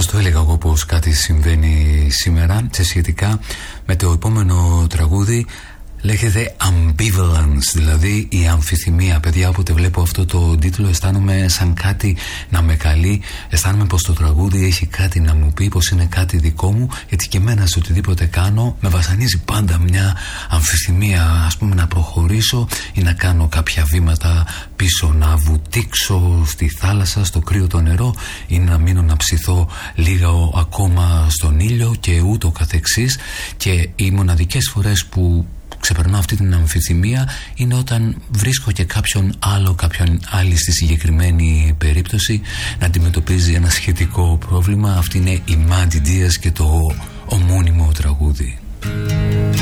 το έλεγα εγώ πως κάτι συμβαίνει σήμερα σε σχετικά με το επόμενο τραγούδι. Λέγεται Ambivalence, δηλαδή η αμφιθυμία. Παιδιά, όποτε βλέπω αυτό το τίτλο αισθάνομαι σαν κάτι να με καλεί. Αισθάνομαι πως το τραγούδι έχει κάτι να μου πει, πως είναι κάτι δικό μου. Γιατί και εμένα σε οτιδήποτε κάνω με βασανίζει πάντα μια αμφιθυμία. Ας πούμε, να προχωρήσω ή να κάνω κάποια βήματα πίσω, να βουτήξω στη θάλασσα, στο κρύο το νερό, ή να μείνω να ψηθώ λίγο ακόμα στον ήλιο και ούτω καθεξής. Και οι μοναδικές φορές που ξεπερνώ αυτή την αμφιθυμία είναι όταν βρίσκω και κάποιον άλλη στη συγκεκριμένη περίπτωση να αντιμετωπίζει ένα σχετικό πρόβλημα. Αυτή είναι η Mandy Diaz και το ομώνυμο τραγούδι.